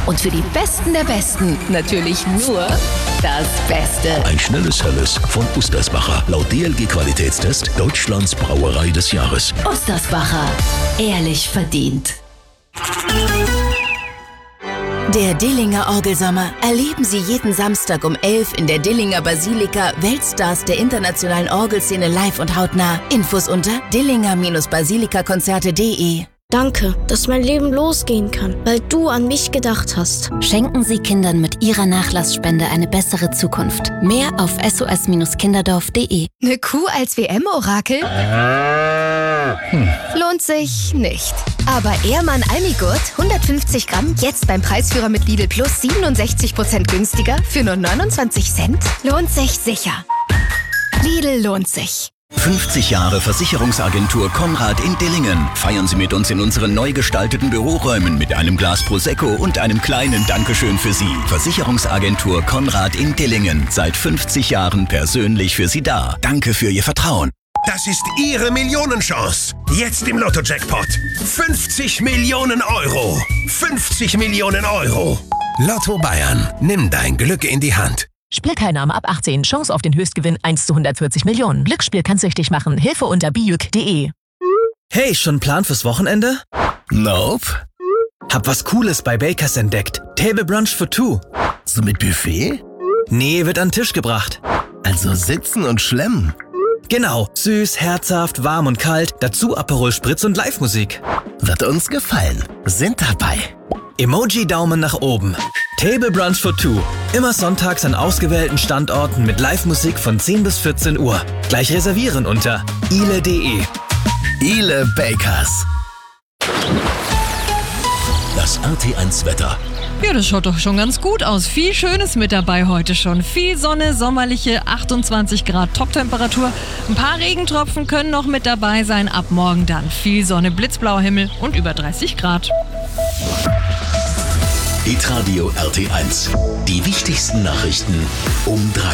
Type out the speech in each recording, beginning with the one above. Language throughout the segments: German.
Und für die Besten der Besten natürlich nur das Beste. Ein schnelles Helles von Ostersbacher. Laut DLG-Qualitätstest Deutschlands Brauerei des Jahres. Ostersbacher. Ehrlich verdient. Der Dillinger Orgelsommer. Erleben Sie jeden Samstag um 11 in der Dillinger Basilika Weltstars der internationalen Orgelszene live und hautnah. Infos unter dillinger-basilikakonzerte.de. Danke, dass mein Leben losgehen kann, weil du an mich gedacht hast. Schenken Sie Kindern mit Ihrer Nachlassspende eine bessere Zukunft. Mehr auf sos-kinderdorf.de. Eine Kuh als WM-Orakel? Lohnt sich nicht. Aber Ehrmann Almigurt, 150 Gramm, jetzt beim Preisführer mit Lidl Plus 67% günstiger für nur 29 Cent? Lohnt sich sicher. Lidl lohnt sich. 50 Jahre Versicherungsagentur Konrad in Dillingen. Feiern Sie mit uns in unseren neu gestalteten Büroräumen mit einem Glas Prosecco und einem kleinen Dankeschön für Sie. Versicherungsagentur Konrad in Dillingen. Seit 50 Jahren persönlich für Sie da. Danke für Ihr Vertrauen. Das ist Ihre Millionenchance. Jetzt im Lotto-Jackpot. 50 Millionen Euro. 50 Millionen Euro. Lotto Bayern. Nimm dein Glück in die Hand. Spielteilnahme ab 18. Chance auf den Höchstgewinn 1 zu 140 Millionen. Glücksspiel kann süchtig machen. Hilfe unter bijuk.de. Hey, schon Plan fürs Wochenende? Nope. Hab was Cooles bei Bakers entdeckt. Table Brunch for two. So mit Buffet? Nee, wird an den Tisch gebracht. Also sitzen und schlemmen. Genau. Süß, herzhaft, warm und kalt. Dazu Aperol Spritz und Live-Musik. Wird uns gefallen. Sind dabei. Emoji-Daumen nach oben. Table Brunch for two. Immer sonntags an ausgewählten Standorten mit Live-Musik von 10 bis 14 Uhr. Gleich reservieren unter ile.de. Ile Bakers. Das RT1-Wetter. Ja, das schaut doch schon ganz gut aus. Viel Schönes mit dabei heute schon. Viel Sonne, sommerliche 28 Grad Toptemperatur. Ein paar Regentropfen können noch mit dabei sein. Ab morgen dann viel Sonne, blitzblauer Himmel und über 30 Grad. Hitradio RT1. Die wichtigsten Nachrichten um 3.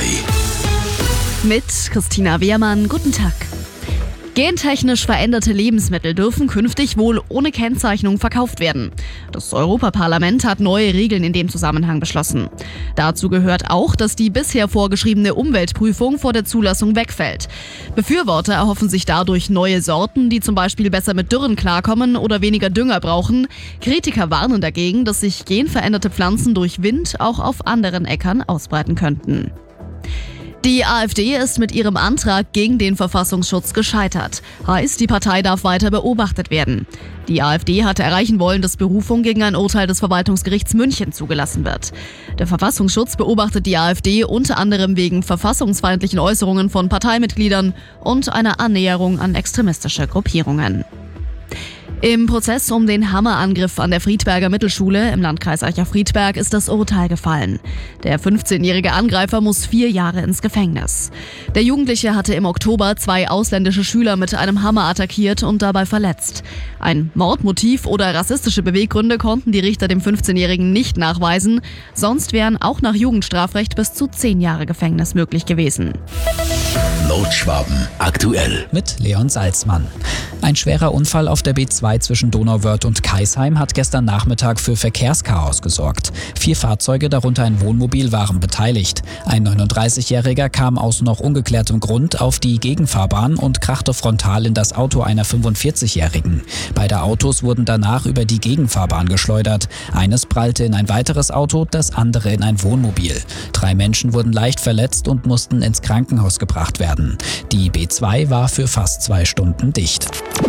Mit Christina Wehrmann. Guten Tag. Gentechnisch veränderte Lebensmittel dürfen künftig wohl ohne Kennzeichnung verkauft werden. Das Europaparlament hat neue Regeln in dem Zusammenhang beschlossen. Dazu gehört auch, dass die bisher vorgeschriebene Umweltprüfung vor der Zulassung wegfällt. Befürworter erhoffen sich dadurch neue Sorten, die zum Beispiel besser mit Dürren klarkommen oder weniger Dünger brauchen. Kritiker warnen dagegen, dass sich genveränderte Pflanzen durch Wind auch auf anderen Äckern ausbreiten könnten. Die AfD ist mit ihrem Antrag gegen den Verfassungsschutz gescheitert. Heißt, die Partei darf weiter beobachtet werden. Die AfD hatte erreichen wollen, dass Berufung gegen ein Urteil des Verwaltungsgerichts München zugelassen wird. Der Verfassungsschutz beobachtet die AfD unter anderem wegen verfassungsfeindlichen Äußerungen von Parteimitgliedern und einer Annäherung an extremistische Gruppierungen. Im Prozess um den Hammerangriff an der Friedberger Mittelschule im Landkreis Eicher-Friedberg ist das Urteil gefallen. Der 15-jährige Angreifer muss 4 Jahre ins Gefängnis. Der Jugendliche hatte im Oktober 2 ausländische Schüler mit einem Hammer attackiert und dabei verletzt. Ein Mordmotiv oder rassistische Beweggründe konnten die Richter dem 15-Jährigen nicht nachweisen. Sonst wären auch nach Jugendstrafrecht bis zu 10 Jahre Gefängnis möglich gewesen. Nordschwaben aktuell. Mit Leon Salzmann. Ein schwerer Unfall auf der B2 zwischen Donauwörth und Kaisheim hat gestern Nachmittag für Verkehrschaos gesorgt. 4 Fahrzeuge, darunter ein Wohnmobil, waren beteiligt. Ein 39-Jähriger kam aus noch ungeklärtem Grund auf die Gegenfahrbahn und krachte frontal in das Auto einer 45-Jährigen. Beide Autos wurden danach über die Gegenfahrbahn geschleudert. Eines prallte in ein weiteres Auto, das andere in ein Wohnmobil. 3 Menschen wurden leicht verletzt und mussten ins Krankenhaus gebracht werden. Die B2 war für fast 2 Stunden dicht.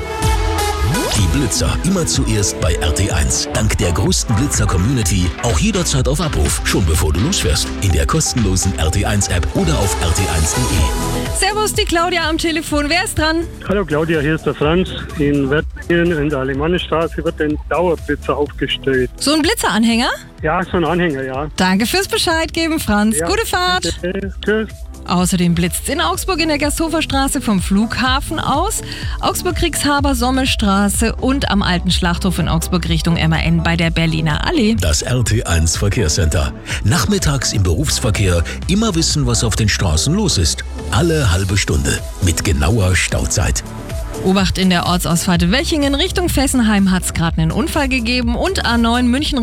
Die Blitzer immer zuerst bei RT1. Dank der größten Blitzer-Community auch jederzeit auf Abruf, schon bevor du losfährst. In der kostenlosen RT1-App oder auf rt1.de. Servus, die Claudia am Telefon. Wer ist dran? Hallo Claudia, hier ist der Franz. In Wertingen in der Alemannenstraße wird ein Dauerblitzer aufgestellt. So ein Blitzeranhänger? Ja, so ein Anhänger, ja. Danke fürs Bescheid geben, Franz. Ja, gute Fahrt. Bitte. Tschüss. Außerdem blitzt in Augsburg in der Gersthofer-Straße vom Flughafen aus, Augsburg-Kriegshaber-Sommerstraße und am Alten Schlachthof in Augsburg Richtung MAN bei der Berliner Allee. Das RT1 Verkehrscenter. Nachmittags im Berufsverkehr immer wissen, was auf den Straßen los ist. Alle halbe Stunde mit genauer Stauzeit. Obacht in der Ortsausfahrt Wechingen Richtung Fessenheim hat es gerade einen Unfall gegeben und A9 München